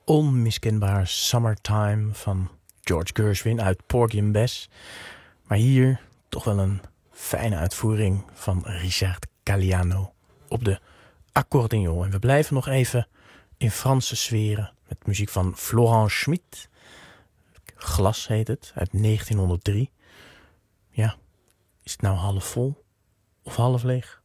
onmiskenbaar Summertime van George Gershwin uit Porgy and Bess. Maar hier toch wel een fijne uitvoering van Richard Galliano op de accordeon. En we blijven nog even in Franse sferen met muziek van Florent Schmitt. Glas heet het, uit 1903. Ja, is het nou half vol of half leeg?